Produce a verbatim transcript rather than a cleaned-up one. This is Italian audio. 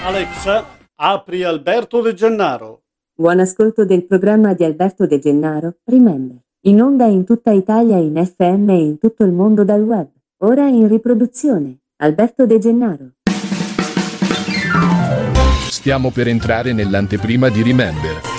Alexa, apri Alberto De Gennaro. Buon ascolto del programma di Alberto De Gennaro, Remember. In onda in tutta Italia, in F M e in tutto il mondo dal web. Ora in riproduzione. Alberto De Gennaro. Stiamo per entrare nell'anteprima di Remember.